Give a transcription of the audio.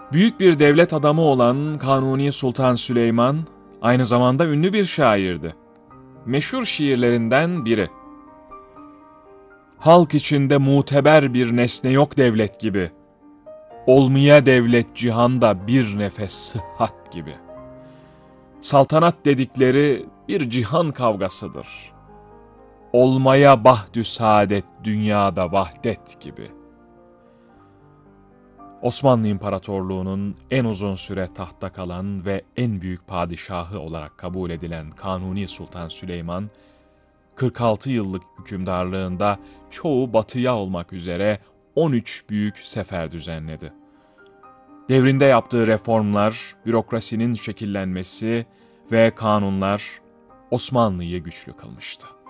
Büyük bir devlet adamı olan Kanuni Sultan Süleyman, aynı zamanda ünlü bir şairdi. Meşhur şiirlerinden biri: "Halk içinde muteber bir nesne yok devlet gibi. Olmaya devlet cihanda bir nefes sıhhat gibi. Saltanat dedikleri bir cihan kavgasıdır. Olmaya bahdü saadet dünyada vahdet gibi." Osmanlı İmparatorluğu'nun en uzun süre tahtta kalan ve en büyük padişahı olarak kabul edilen Kanuni Sultan Süleyman, 46 yıllık hükümdarlığında çoğu batıya olmak üzere 13 büyük sefer düzenledi. Devrinde yaptığı reformlar, bürokrasinin şekillenmesi ve kanunlar Osmanlı'yı güçlü kılmıştı.